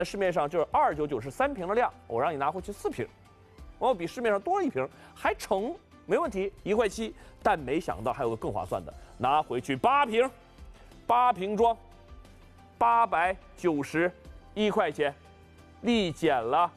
市面上就是299是3瓶的量，我让你拿回去4瓶，我比市面上多了1瓶，还成，没问题，1.7块。但没想到还有个更划算的，拿回去8瓶，8瓶装，891块钱，立减了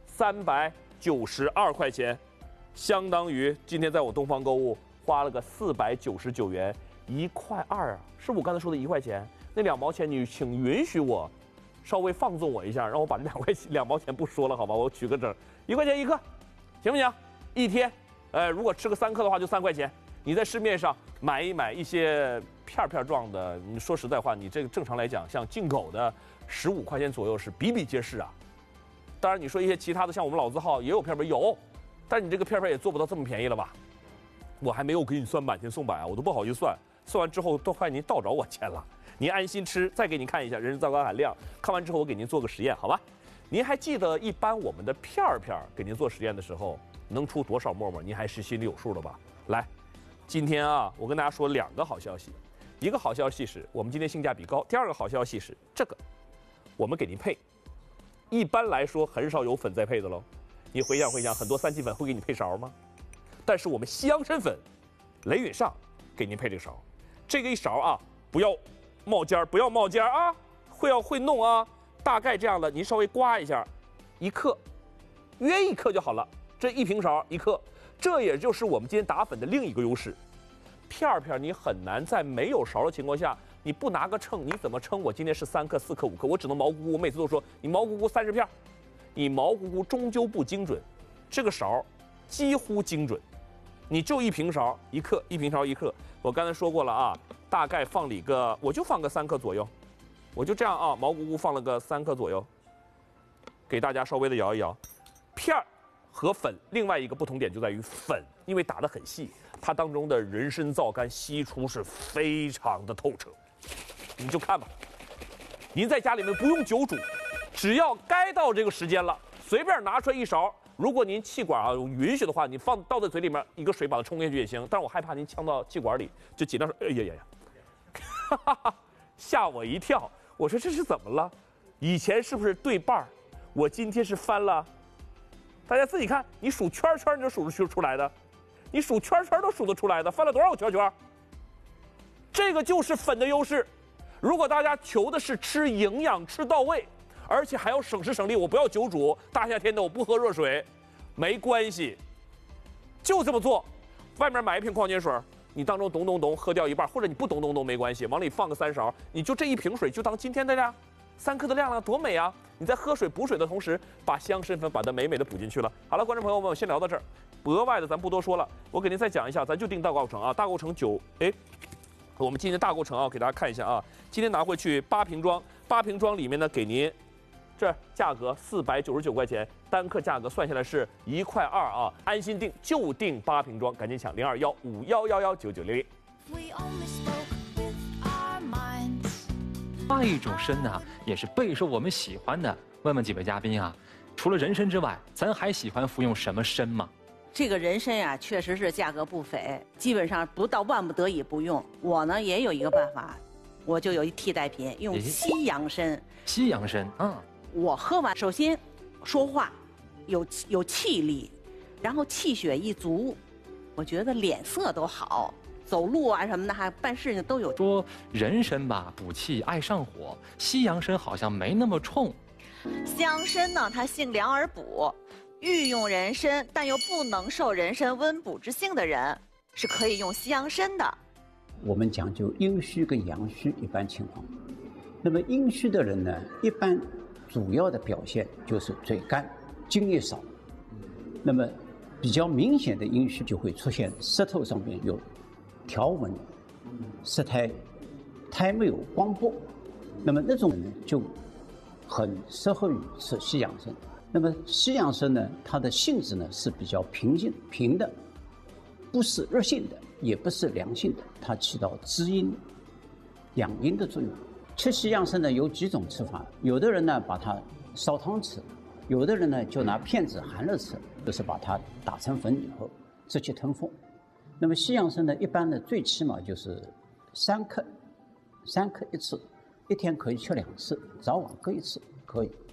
392块钱，相当于今天在我东方购物花了个499元，1.2块啊，是我刚才说的1块钱，那2毛钱你请允许我。稍微放纵我一下，让我把这2毛钱不说了，好吧？我取个整，1块钱1克，行不行？一天，如果吃个3克的话，就3块钱。你在市面上买一些片状的，你说实在话，你这个正常来讲，像进口的15块钱左右是比比皆是啊。当然，你说一些其他的，像我们老字号也有片有，但你这个片也做不到这么便宜了吧？我还没有给你算满千送百啊，我都不好意思算，算完之后都快您倒找我钱了。您安心吃，再给您看一下人参皂苷含量。看完之后，我给您做个实验，好吧？您还记得一般我们的片给您做实验的时候能出多少沫吗？您还是心里有数的吧？来，今天啊，我跟大家说2个好消息。一个好消息是我们今天性价比高，第2个好消息是这个，我们给您配。一般来说很少有粉再配的喽。你回想，很多3七粉会给你配勺吗？但是我们西洋参粉，雷允上给您配这个勺。这个一勺啊，不要冒尖啊，会弄啊，大概这样的，您稍微刮一下，1克，约1克就好了。这1瓶勺1克，这也就是我们今天打粉的另一个优势。片你很难在没有勺的情况下，你不拿个秤，你怎么称我今天是3克、4克、5克？我只能毛估估，我每次都说你毛估估30片，你毛估估终究不精准，这个勺几乎精准。你就1瓶勺1克，1瓶勺1克。我刚才说过了啊，大概放里个，我就放个3克左右，我就这样啊，毛估估放了个3克左右，给大家稍微的摇一摇。片和粉另外一个不同点就在于粉，因为打得很细，它当中的人参皂苷析出是非常的透彻。你就看吧，您在家里面不用久煮，只要该到这个时间了，随便拿出来1勺。如果您气管允许的话，你倒在嘴里面，一个水把它冲进去也行。但是我害怕您呛到气管里，就尽量说，哎呀，吓我一跳。我说这是怎么了？以前是不是对半儿？我今天是翻了。大家自己看，你数圈你就数得出来的，你数圈都数得出来的，翻了多少个圈？这个就是粉的优势。如果大家求的是吃营养吃到位，而且还要省时省力，我不要久煮，大夏天的我不喝热水，没关系，就这么做。外面买1瓶矿泉水，你当中懂喝掉一半，或者你不懂没关系，往里放个3勺，你就这1瓶水就当今天的量，3克的量了，多美啊！你在喝水补水的同时，把西洋参粉把它美美的补进去了。好了，观众朋友们，我先聊到这儿，额外的咱不多说了，我给您再讲一下，咱就定大构成啊，大构成我们今天大构成啊，给大家看一下啊，今天拿回去8瓶装，8瓶装里面呢给您。这价格499块钱，单克价格算下来是1.2块啊！安心定，就定8瓶装，赶紧抢0215111990。 另一种参呢，也是备受我们喜欢的。问问几位嘉宾啊，除了人参之外，咱还喜欢服用什么参吗？ 这个人参啊，确实是价格不菲，基本上不到万不得已不用。我呢也有一个办法，我就有一替代品，用西洋参。 西洋参， 我喝完，首先说话有气力，然后气血一足，我觉得脸色都好，走路啊什么的，还办事情都有。 说人参吧补气爱上火，西洋参好像没那么冲。 西洋参呢，它性凉而补，欲用人参但又不能受人参温补之性的人，是可以用西洋参的。 我们讲究阴虚跟阳虚一般情况，那么阴虚的人呢，一般主要的表现就是嘴干、津液少。那么比较明显的阴虚就会出现舌头上面有条纹、舌苔没有光波。那么那种人就很适合于吃西洋参。那么西洋参呢，它的性质呢是比较平的，不是热性的，也不是凉性的，它起到滋阴、养阴的作用。吃西洋参呢有几种吃法，有的人呢把它烧汤吃，有的人呢就拿片子含着吃，就是把它打成粉以后直接吞服。那么西洋参呢，一般呢最起码就是3克1次，一天可以吃2次，早晚各1次可以。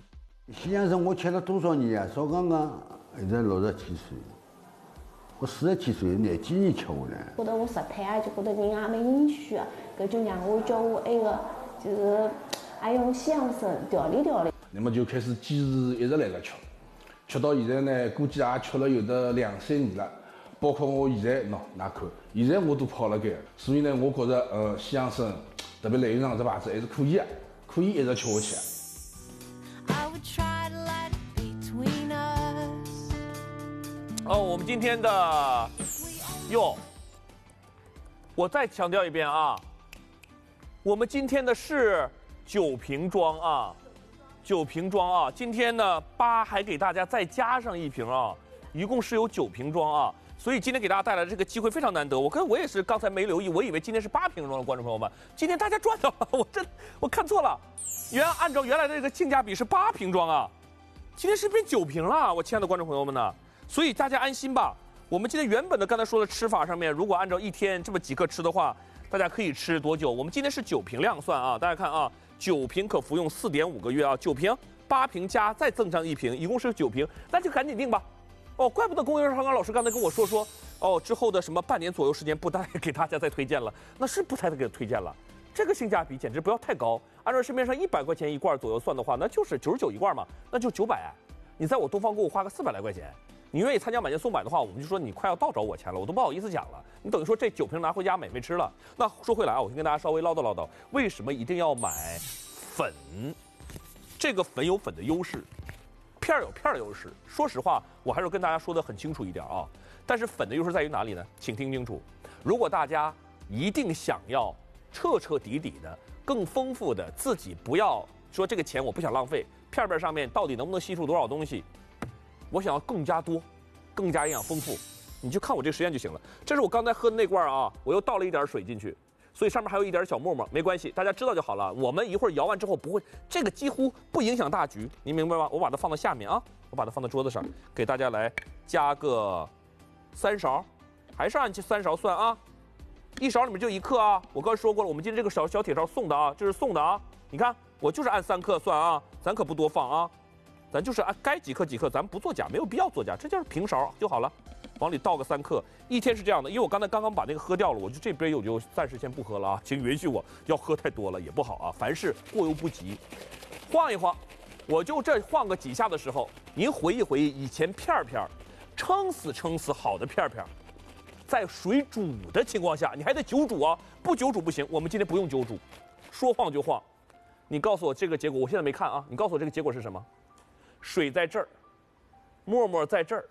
西洋参我吃了多少年啊？少讲讲，现在67岁，我47岁廿几年吃下来。 觉得我食摊啊，就觉得人也蛮阴虚啊，搿就让我叫我那个就是还用西洋参调理调理。 那么就开始坚持一直来了吃，吃到现在呢，估计也吃了有得2、3年了。包括我现在哪看，现在我都跑了该，所以呢，我觉着西洋参，特别兰州这牌子还是可以的，可以一直吃下去。 我们今天的我再强调一遍啊，我们今天的是9瓶装啊，9瓶装啊，今天呢8还给大家再加上1瓶啊，一共是有9瓶装啊。所以今天给大家带来的这个机会非常难得，我也是刚才没留意，我以为今天是8瓶装的观众朋友们，今天大家赚到了，我看错了，按照原来的这个性价比是8瓶装啊，今天是变9瓶了，我亲爱的观众朋友们呢，所以大家安心吧。我们今天原本的刚才说的吃法上面，如果按照1天这么几克吃的话，大家可以吃多久？我们今天是9瓶量算啊，大家看啊，9瓶可服用4.5个月啊，9瓶8瓶加再赠上1瓶，一共是9瓶，那就赶紧定吧。怪不得龚元刚老师刚才跟我说，之后的什么半年左右时间不再给大家再推荐了，那是不再给推荐了。这个性价比简直不要太高，按照市面上100块钱一罐左右算的话，那就是99一罐嘛，那就900。你在我东方购物花个400来块钱，你愿意参加买件送买的话，我们就说你快要倒找我钱了，我都不好意思讲了。你等于说这9瓶拿回家美味吃了。那说回来啊，我先跟大家稍微唠叨，为什么一定要买粉？这个粉有粉的优势。片儿有片儿的优势，说实话，我还是跟大家说的很清楚一点啊。但是粉的优势在于哪里呢？请听清楚，如果大家一定想要彻彻底底的、更丰富的，自己不要说这个钱我不想浪费，片片上面到底能不能吸收多少东西，我想要更加多、更加营养丰富，你就看我这个实验就行了。这是我刚才喝的那罐啊，我又倒了一点水进去。所以上面还有一点小沫沫，没关系，大家知道就好了。我们一会儿摇完之后不会，这个几乎不影响大局，您明白吗？我把它放到下面啊，我把它放到桌子上，给大家来加个3勺，还是按3勺算啊。1勺里面就1克啊。我刚才说过了，我们今天这个小铁勺送的啊，这是送的啊。你看，我就是按3克算啊，咱可不多放啊，咱就是按该几克几克，咱不作假，没有必要作假，这就是平勺就好了。往里倒个3克，1天是这样的，因为我刚刚把那个喝掉了，我就这杯我就暂时先不喝了啊，请允许我，要喝太多了也不好啊，凡事过犹不及，晃一晃，我就这晃个几下的时候，您回忆回忆以前片撑死好的片在水煮的情况下，你还得久煮啊，不久煮不行，我们今天不用久煮，说晃就晃，你告诉我这个结果，我现在没看啊，你告诉我这个结果是什么？水在这儿，沫沫在这儿。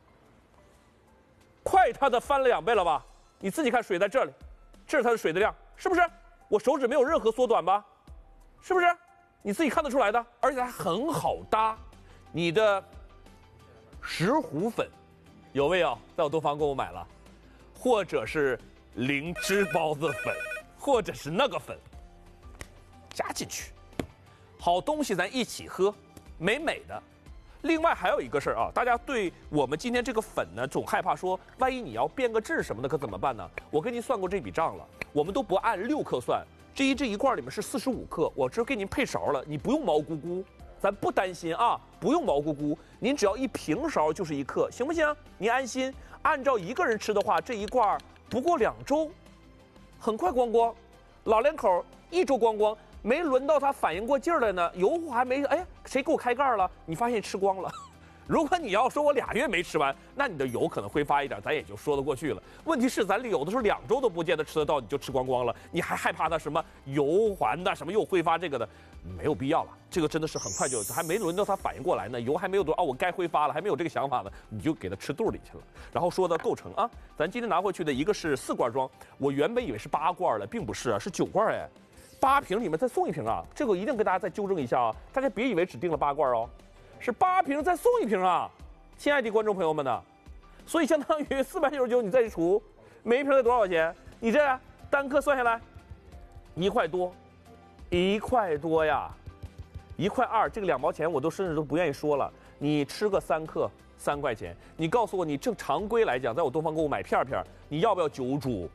快它的翻了2倍了吧？你自己看，水在这里，这是它的水的量，是不是？我手指没有任何缩短吧？是不是？你自己看得出来的，而且还很好搭。你的石斛粉有没有在我东方购物买了？或者是灵芝包子粉，或者是那个粉，加进去，好东西咱一起喝，美美的。另外还有一个事儿啊，大家对我们今天这个粉呢，总害怕说，万一你要变个质什么的，可怎么办呢？我给您算过这笔账了，我们都不按6克算，这一罐里面是45克，我这给您配勺了，你不用毛乎乎，咱不担心啊，不用毛乎乎，您只要1平勺就是1克，行不行？您安心，按照1个人吃的话，这一罐不过2周，很快光光，老两口1周光光。没轮到他反应过劲儿来呢，油还没，哎，谁给我开盖了？你发现吃光了。如果你要说我2月没吃完，那你的油可能挥发一点，咱也就说得过去了。问题是咱有的时候2周都不见得吃得到，你就吃光光了，你还害怕它什么油环的，什么又挥发这个的，没有必要了。这个真的是很快就，还没轮到他反应过来呢，油还没有多，我该挥发了，还没有这个想法呢，你就给它吃肚里去了。然后说到构成啊，咱今天拿回去的一个是4罐装，我原本以为是8罐了，并不是啊，是9罐哎。8瓶里面再送1瓶啊，这个我一定跟大家再纠正一下啊，大家别以为只订了8罐哦，是8瓶再送1瓶啊，亲爱的观众朋友们呢，所以相当于499，你再一除，每一瓶得多少钱？你这单克算下来，1块多呀，1块2，这个2毛钱我都甚至都不愿意说了，你吃个3克3块钱，你告诉我，你正常规来讲，在我东方购物买片，你要不要久煮？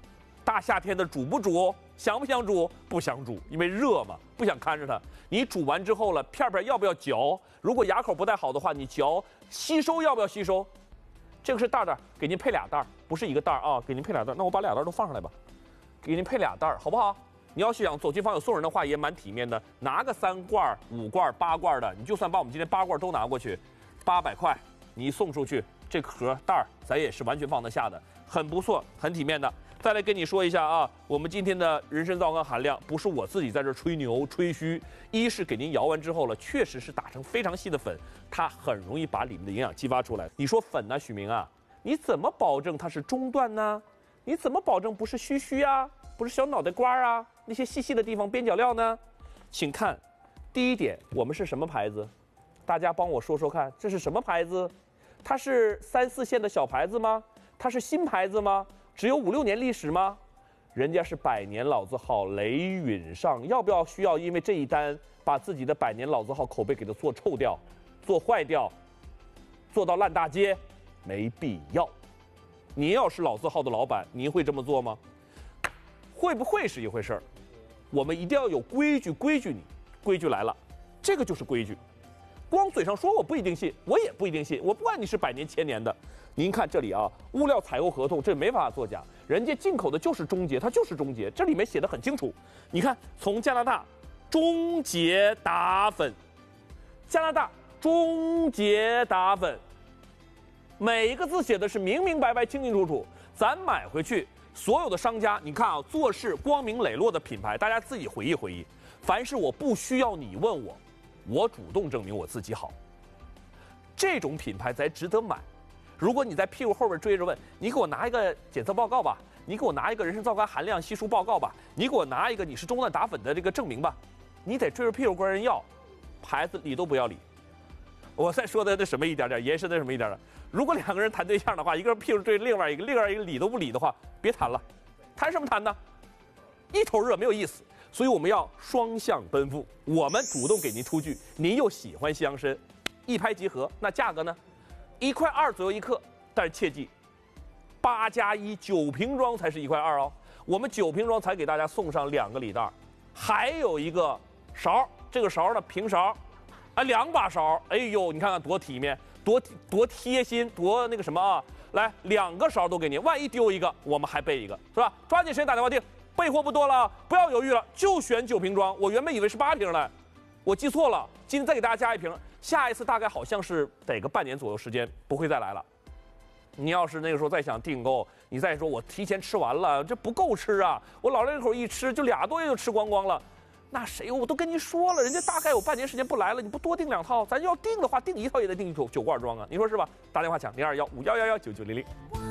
大夏天的煮不煮？想不想煮？不想煮，因为热嘛，不想看着它。你煮完之后了，片片要不要嚼？如果牙口不太好的话，你嚼吸收要不要吸收？这个是袋袋，给您配俩袋，不是一个袋啊，给您配俩袋。那我把俩袋都放上来吧，给您配俩袋，好不好？你要是想走亲访友送人的话，也蛮体面的，拿个3罐、5罐、8罐的，你就算把我们今天8罐都拿过去，800块，你一送出去，这盒袋儿咱也是完全放得下的，很不错，很体面的。再来跟你说一下啊，我们今天的人参皂苷含量不是我自己在这吹牛吹嘘，一是给您摇完之后了，确实是打成非常细的粉，它很容易把里面的营养激发出来。你说粉呢，许明啊，你怎么保证它是中段呢？你怎么保证不是须须啊，不是小脑袋瓜啊，那些细细的地方边角料呢？请看，第一点，我们是什么牌子？大家帮我说说看，这是什么牌子？它是3、4线的小牌子吗？它是新牌子吗？只有5、6年历史吗？人家是100年老字号，雷允上，要不要需要因为这一单把自己的100年老字号口碑给它做臭掉、做坏掉、做到烂大街？没必要。您要是老字号的老板，您会这么做吗？会不会是一回事儿？我们一定要有规矩，规矩你，规矩来了，这个就是规矩。光嘴上说我不一定信，我也不一定信，我不管你是100年、1000年的。您看这里啊，物料采购合同这没法作假，人家进口的就是终结，它就是终结，这里面写的很清楚。你看，从加拿大终结打粉，加拿大终结打粉，每一个字写的是明明白白、清清楚楚。咱买回去，所有的商家，你看啊，做事光明磊落的品牌，大家自己回忆回忆。凡是我不需要你问我，我主动证明我自己好，这种品牌才值得买。如果你在屁股后边追着问，你给我拿一个检测报告吧，你给我拿一个人参皂苷含量系数报告吧，你给我拿一个你是中段打粉的这个证明吧，你得追着屁股跟人要，牌子理都不要理。我再说的那什么一点点，延伸的什么一点点。如果2个人谈对象的话，一个人屁股追另外一个，另外一个理都不理的话，别谈了，谈什么谈呢？一头热没有意思。所以我们要双向奔赴，我们主动给您出具，您又喜欢西洋参，一拍即合。那价格呢？1.2块左右1克，但是切记，8+1 9瓶装才是1.2块哦。我们9瓶装才给大家送上2个礼袋，还有一个勺，这个勺呢平勺，啊2把勺，哎呦，你看看多体面，多贴心，多那个什么啊！来2个勺都给您，万一丢一个，我们还备一个，是吧？抓紧时间打电话订。备货不多了，不要犹豫了，就选9瓶装。我原本以为是8瓶呢，我记错了。今天再给大家加1瓶，下一次大概好像是得个半年左右时间，不会再来了。你要是那个时候再想订购，你再说我提前吃完了，这不够吃啊！我老两口一吃就2多月就吃光光了，那谁？我都跟您说了，人家大概有半年时间不来了，你不多订2套，咱要订的话，订1套也得订9罐装啊，你说是吧？打电话抢0215119900。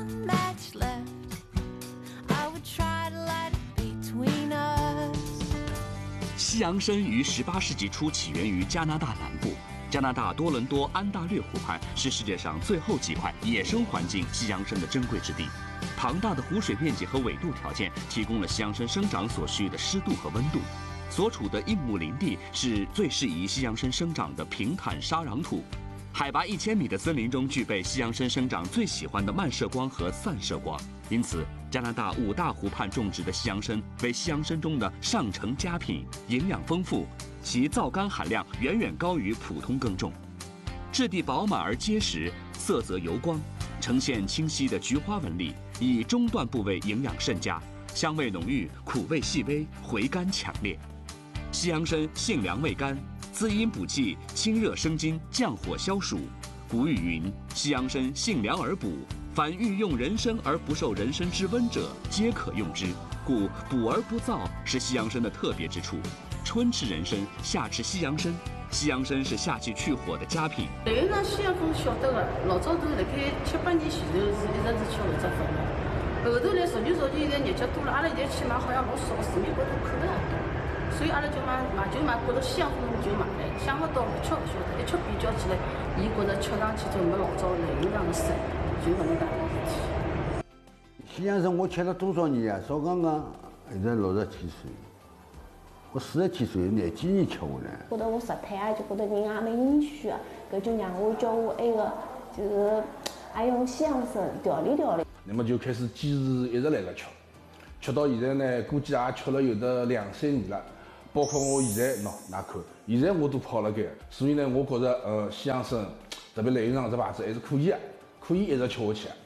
西洋参于18世纪初起源于加拿大南部，加拿大多伦多安大略湖畔是世界上最后几块野生环境西洋参的珍贵之地。庞大的湖水面积和纬度条件提供了西洋参生长所需的湿度和温度。所处的硬木林地是最适宜西洋参生长的平坦沙壤土。海拔1000米的森林中具备西洋参生长最喜欢的漫射光和散射光，因此加拿大5大湖畔种植的西洋参为西洋参中的上乘佳品，营养丰富，其皂苷含量远远高于普通耕种。质地饱满而结实，色泽油光，呈现清晰的菊花纹理，以中段部位营养甚佳，香味浓郁，苦味细微，回甘强烈。西洋参性凉味甘，滋阴补气，清热生津，降火消暑。古语云：“西洋参性凉而补，凡欲用人参而不受人参之温者，皆可用之。”故补而不燥是西洋参的特别之处。春吃人参，夏吃西洋参。西洋参是夏季去火的佳品。 那个西洋参晓得个，老早头辣盖7、8年前头是一直是吃搿只粉的。后头来逐年现在日脚多了，阿拉现在去买好像老少，市面高头看勿大多。所以阿拉就买，觉着西洋参就买来，想勿到勿吃勿晓得，一吃比较起来，伊觉着吃上去就没老早来源上的深，就搿能介个事体。 西洋参我吃了多少年啊？少讲讲，现在67岁，我47岁廿几年吃下来。 觉得我食摊啊，就觉得人也蛮阴虚啊，搿就让我叫我埃个就是也用西洋参调理调理。 那么就开始坚持一直辣盖吃， 吃到现在呢，估计也吃了有得2、3年了。包括我现在，㑚看，现在我都泡了盖，所以呢，我觉着西洋参，特别兰屿上这牌子还是可以的，可以一直吃下去。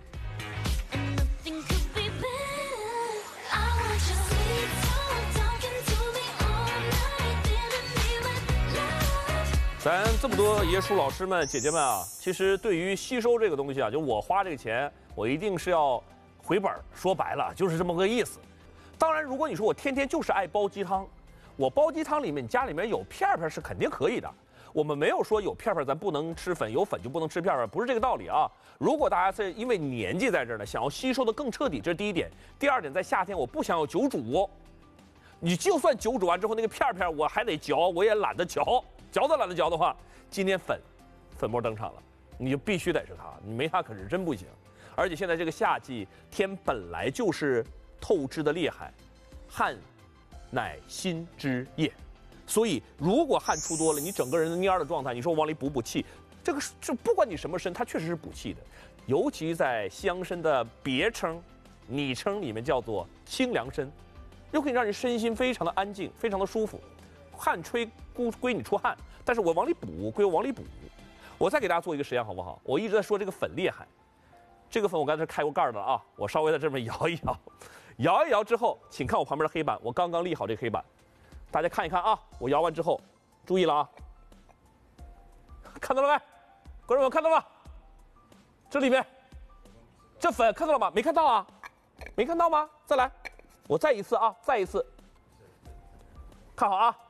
咱这么多爷叔老师们、姐姐们啊，其实对于吸收这个东西啊，就我花这个钱，我一定是要回本儿。说白了就是这么个意思。当然，如果你说我天天就是爱煲鸡汤，我煲鸡汤里面你家里面有片片是肯定可以的。我们没有说有片片咱不能吃粉，有粉就不能吃片片，不是这个道理啊。如果大家是因为年纪在这儿呢，想要吸收的更彻底，这是第一点。第二点，在夏天我不想要久煮，你就算久煮完之后那个片片我还得嚼，我也懒得嚼。嚼都懒得嚼的话，今天粉末登场了，你就必须得是它，你没它可是真不行。而且现在这个夏季天本来就是透支的厉害，汗乃心之液，所以如果汗出多了，你整个人的蔫的状态，你说往里补气，这不管你什么参，它确实是补气的。尤其在西洋参的别称、昵称里面叫做清凉参，又可以让人身心非常的安静，非常的舒服。汗吹归你出汗，但是我往里补归我往里补。我再给大家做一个实验好不好？我一直在说这个粉厉害，这个粉我刚才开过盖的啊，我稍微在这么摇一摇，摇一摇之后，请看我旁边的黑板，我刚刚立好这个黑板，大家看一看啊，我摇完之后，注意了啊，看到了没？观众们看到吗？这里面这粉看到了吗？没看到啊？没看到吗？再来，我再一次啊，再一次，看好啊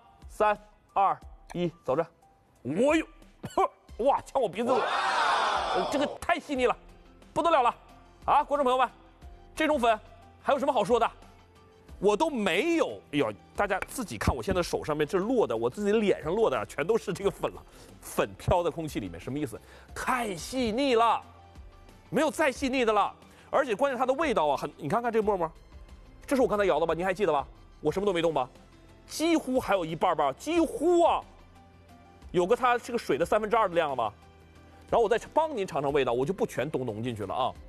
！3、2、1，走着！我哟，哇，呛我鼻子了，这个太细腻了，不得了了啊！观众朋友们，这种粉还有什么好说的？我都没有，哎呦，大家自己看我现在手上面这落的，我自己脸上落的全都是这个粉了，粉飘在空气里面，什么意思？太细腻了，没有再细腻的了，而且关键它的味道啊，你看看这个沫沫，这是我刚才摇的吧？你还记得吧？我什么都没动吧？几乎还有一半吧，几乎啊，有个它这个水的2/3的量了吧。然后我再帮您尝尝味道，我就不全都浓进去了啊。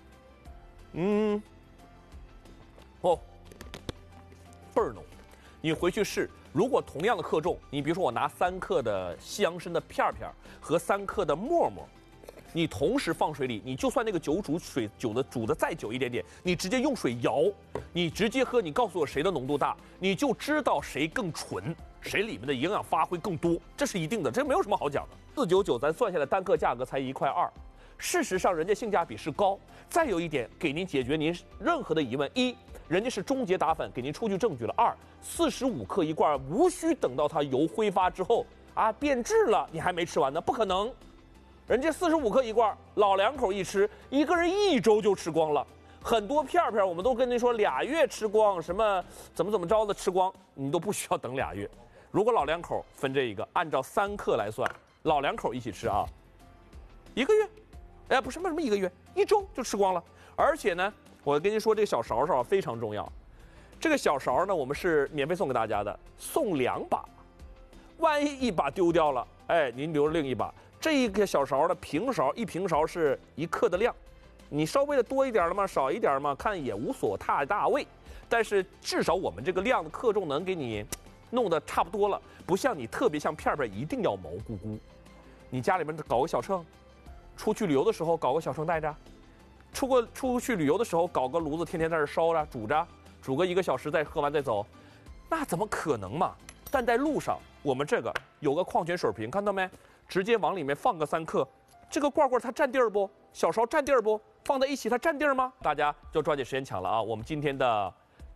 哦，倍儿浓。你回去试，如果同样的克重，你比如说我拿3克的西洋参的片片和3克的沫沫，你同时放水里，你就算那个煮水煮的再久一点点，你直接用水摇，你直接喝，你告诉我谁的浓度大，你就知道谁更纯，谁里面的营养发挥更多，这是一定的，这没有什么好讲的。499咱算下来单克价格才1块2，事实上人家性价比是高。再有一点，给您解决您任何的疑问：一，人家是终结打粉，给您出具证据了；2，45克一罐，无需等到它油挥发之后啊变质了，你还没吃完呢，不可能。人家45克一罐，老2口一吃，一个人1周就吃光了。很多片片我们都跟您说2月吃光，什么怎么着的吃光，你都不需要等2月。如果老2口分这一个，按照3克来算，老2口一起吃啊，1个月，哎，不是什么1个月，1周就吃光了。而且呢，我跟您说这个小勺勺非常重要，这个小勺呢，我们是免费送给大家的，送2把，万一一把丢掉了，哎，您留着另一把。这一个小勺的平勺，一平勺是1克的量，你稍微的多一点了嘛，少一点嘛，看也无所太大谓。但是至少我们这个量的克重能给你弄得差不多了，不像你特别像片片一定要毛乎乎。你家里面搞个小秤，出去旅游的时候搞个小秤带着，出去旅游的时候搞个炉子，天天在这烧着煮着，煮个1个小时再喝完再走，那怎么可能嘛？但在路上，我们这个有个矿泉水瓶，看到没？直接往里面放个3克，这个罐它占地儿不？小勺占地儿不？放在一起它占地儿吗？大家就抓紧时间抢了啊！我们今天的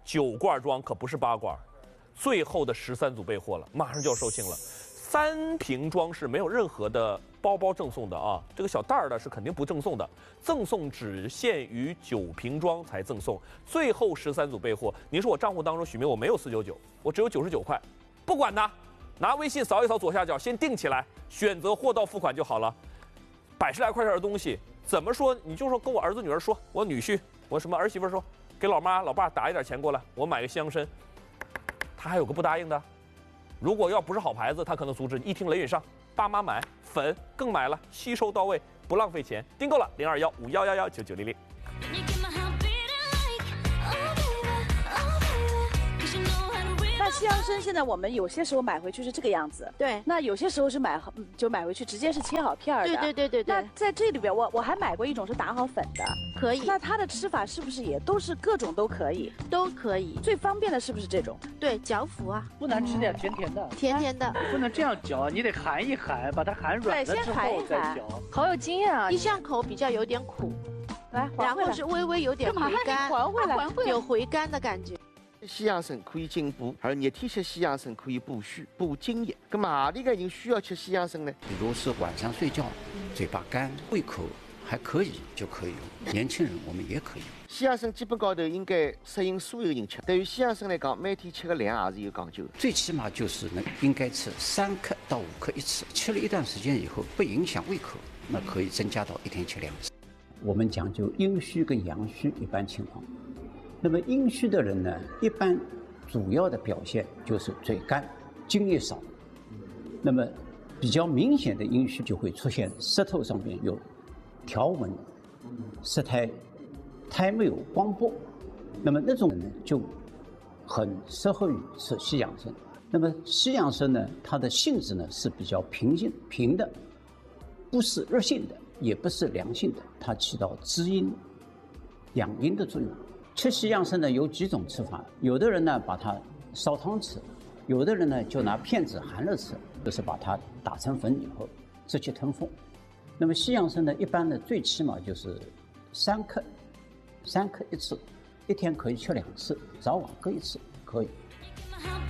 9罐装可不是8罐，最后的13组备货了，马上就要售罄了。3瓶装是没有任何的包赠送的啊，这个小袋儿的是肯定不赠送的，赠送只限于9瓶装才赠送，最后13组备货。您说我账户当中许明我没有499，我只有99块，不管它。拿微信扫一扫左下角，先定起来，选择货到付款就好了。100来块钱的东西，怎么说？你就说跟我儿子女儿说，我女婿，我什么儿媳妇说，给老妈老爸打一点钱过来，我买个西洋参。他还有个不答应的，如果要不是好牌子，他可能阻止你。一听雷允上，爸妈买粉更买了，吸收到位，不浪费钱。订购了02151119900。 西洋参现在我们有些时候买回去是这个样子， 对。 那有些时候是买回去直接是切好片儿的。 对。 那在这里边，我还买过一种是打好粉的， 可以。 那它的吃法是不是也都是各种都可以？ 都可以。 最方便的是不是这种？ 对，嚼服啊。 不能吃点甜甜的。 甜甜的。 不能这样嚼，你得含一含，把它含软了之后再嚼。 好有经验啊！ 一上口比较有点苦， 来， 然后是微微有点回甘， 还回来， 有回甘的感觉。 西洋参可以进补，而热天吃西洋参可以补虚、补津液。那么何里个人需要吃西洋参呢？ 比如是晚上睡觉，嘴巴干、胃口还可以就可以用。年轻人我们也可以用。 西洋参基本高头应该适应所有人吃。对于西洋参来讲，每天吃的量也是有讲究的。 最起码就是应该吃3克到5克一次，吃了一段时间以后不影响胃口，那可以增加到1天吃2次。我们讲究阴虚跟阳虚一般情况。那么阴虚的人呢，一般主要的表现就是嘴干、津液少。那么比较明显的阴虚就会出现舌头上面有条纹、舌苔没有光波。那么那种人呢，就很适合于吃西洋参。那么西洋参呢，它的性质呢是比较平的，不是热性的，也不是凉性的，它起到滋阴、养阴的作用。吃西洋参呢有几种吃法，有的人呢把它烧汤吃，有的人呢就拿片子含了吃，就是把它打成粉以后直接吞服。那么西洋参呢，一般呢最起码就是3克一次，1天可以吃2次，早晚各1次可以。